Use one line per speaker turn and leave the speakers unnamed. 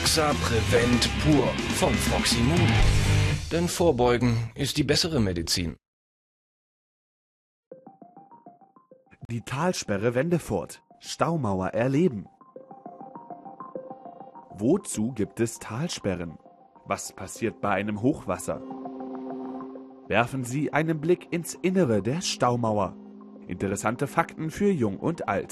AXA Prevent Pur von Proximol. Denn Vorbeugen ist die bessere Medizin.
Die Talsperre Wendefurt. Staumauer erleben. Wozu gibt es Talsperren? Was passiert bei einem Hochwasser? Werfen Sie einen Blick ins Innere der Staumauer. Interessante Fakten für Jung und Alt.